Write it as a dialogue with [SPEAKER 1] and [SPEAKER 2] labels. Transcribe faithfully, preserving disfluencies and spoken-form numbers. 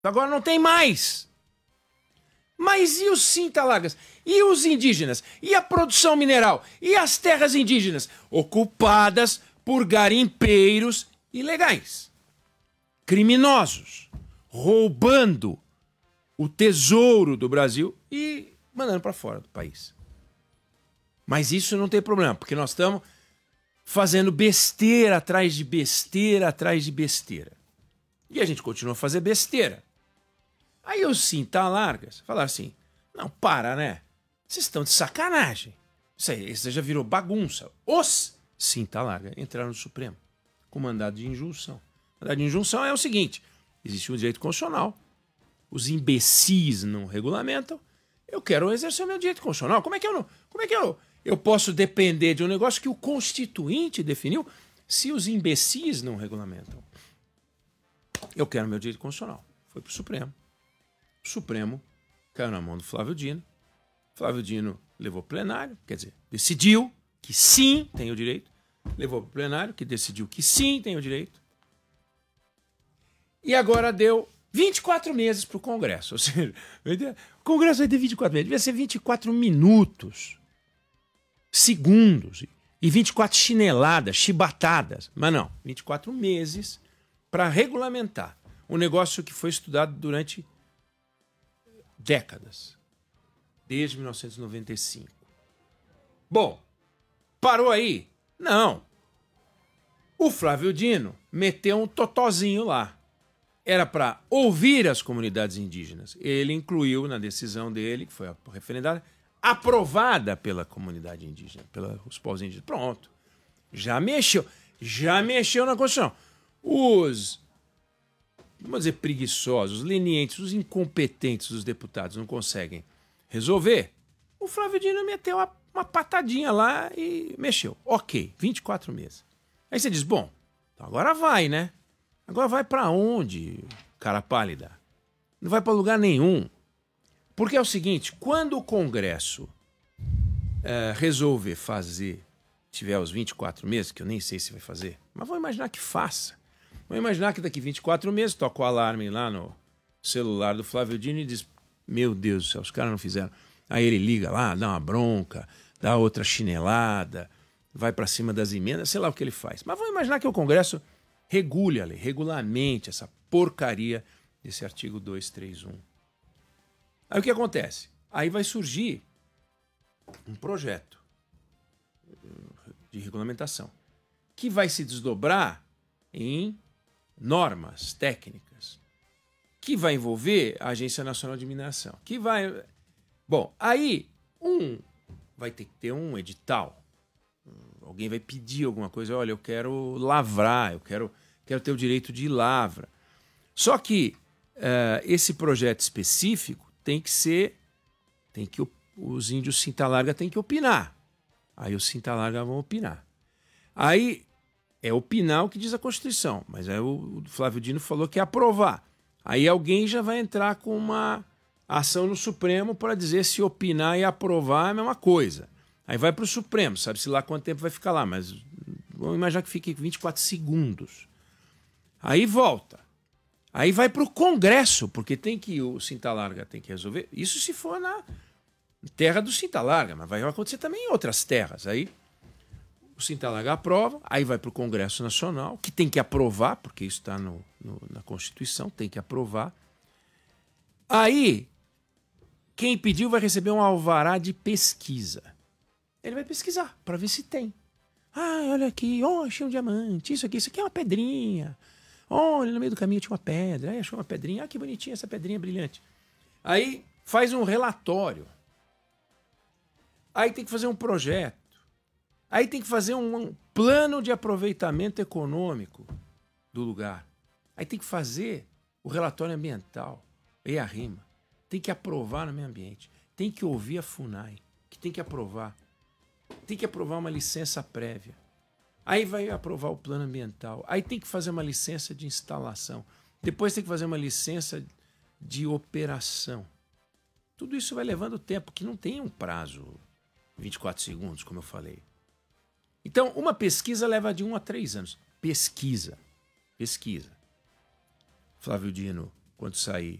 [SPEAKER 1] Agora não tem mais. Mas e os cinta-largas? E os indígenas? E a produção mineral? E as terras indígenas? Ocupadas por garimpeiros ilegais, criminosos, roubando o tesouro do Brasil e mandando para fora do país. Mas isso não tem problema, porque nós estamos fazendo besteira atrás de besteira atrás de besteira. E a gente continua a fazer besteira. Aí os cinta-largas falaram assim, não, para, né? Vocês estão de sacanagem. Isso aí, isso já virou bagunça. Os cinta-larga entraram no Supremo com mandado de injunção. Mandado de injunção é o seguinte, existe um direito constitucional, os imbecis não regulamentam, eu quero exercer o meu direito constitucional. Como é que eu não... Como é que eu, eu posso depender de um negócio que o Constituinte definiu se os imbecis não regulamentam? Eu quero meu direito constitucional. Foi para o Supremo. O Supremo caiu na mão do Flávio Dino. Flávio Dino levou para o plenário, quer dizer, decidiu que sim tem o direito. Levou para o plenário, que decidiu que sim tem o direito. E agora deu vinte e quatro meses para o Congresso. Ou seja, o Congresso vai ter vinte e quatro meses. Devia ser vinte e quatro minutos, segundos, e vinte e quatro chineladas, chibatadas. Mas não, vinte e quatro meses para regulamentar um negócio que foi estudado durante décadas, desde mil novecentos e noventa e cinco. Bom, parou aí? Não. O Flávio Dino meteu um totozinho lá. Era para ouvir as comunidades indígenas. Ele incluiu na decisão dele, que foi referendada, aprovada pela comunidade indígena, pelos povos indígenas. Pronto. Já mexeu. Já mexeu na Constituição. Os, vamos dizer, preguiçosos, os lenientes, os incompetentes dos deputados não conseguem resolver. O Flávio Dino meteu uma, uma patadinha lá e mexeu. Ok, vinte e quatro meses. Aí você diz, bom, então agora vai, né? Agora vai para onde, cara pálida? Não vai para lugar nenhum. Porque é o seguinte, quando o Congresso é, resolver fazer, tiver os vinte e quatro meses, que eu nem sei se vai fazer, mas vou imaginar que faça. Vou imaginar que daqui vinte e quatro meses toca o alarme lá no celular do Flávio Dino e diz, meu Deus do céu, os caras não fizeram. Aí ele liga lá, dá uma bronca, dá outra chinelada, vai para cima das emendas, sei lá o que ele faz. Mas vamos imaginar que o Congresso regule a lei, regulamente essa porcaria desse artigo duzentos e trinta e um. Aí o que acontece? Aí vai surgir um projeto de regulamentação que vai se desdobrar em normas técnicas, que vai envolver a Agência Nacional de Mineração, que vai... Bom, aí um vai ter que ter um edital. Alguém vai pedir alguma coisa, olha, eu quero lavrar, eu quero, quero ter o direito de lavra. Só que uh, esse projeto específico tem que ser, tem que os índios cinta-larga têm que opinar. Aí os cinta-larga vão opinar. Aí é opinar o que diz a Constituição, mas aí o Flávio Dino falou que é aprovar. Aí alguém já vai entrar com uma ação no Supremo para dizer se opinar e aprovar é a mesma coisa. Aí vai para o Supremo, sabe-se lá quanto tempo vai ficar lá, mas vamos imaginar que fique vinte e quatro segundos. Aí volta. Aí vai para o Congresso, porque tem que o cinta-larga tem que resolver. Isso se for na terra do cinta-larga, mas vai acontecer também em outras terras. Aí o cinta-larga aprova, aí vai para o Congresso Nacional, que tem que aprovar, porque isso está no, no, na Constituição, tem que aprovar. Aí, quem pediu vai receber um alvará de pesquisa. Ele vai pesquisar para ver se tem. Ah, olha aqui, oh, achei um diamante, isso aqui, isso aqui é uma pedrinha. Olha, no meio do caminho tinha uma pedra, aí achou uma pedrinha, ah, que bonitinha essa pedrinha brilhante. Aí faz um relatório. Aí tem que fazer um projeto. Aí tem que fazer um, um plano de aproveitamento econômico do lugar. Aí tem que fazer o relatório ambiental, e a rima. Tem que aprovar no meio ambiente. Tem que ouvir a FUNAI, que tem que aprovar. Tem que aprovar uma licença prévia. Aí vai aprovar o plano ambiental. Aí tem que fazer uma licença de instalação. Depois tem que fazer uma licença de operação. Tudo isso vai levando tempo, que não tem um prazo vinte e quatro segundos, como eu falei. Então, uma pesquisa leva de um a três anos. Pesquisa. Pesquisa. Flávio Dino quando sair